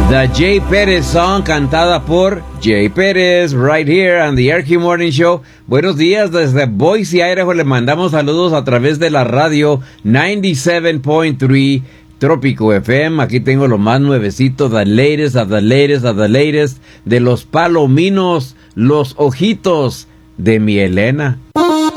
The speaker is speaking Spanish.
The Jay Pérez Song, cantada por Jay Pérez, right here on the Erky Morning Show. Buenos días desde Boise, Idaho. Le mandamos saludos a través de la radio 97.3 Trópico FM. Aquí tengo lo más nuevecito, the latest of the latest of the latest, de los palominos, los ojitos de mi Elena.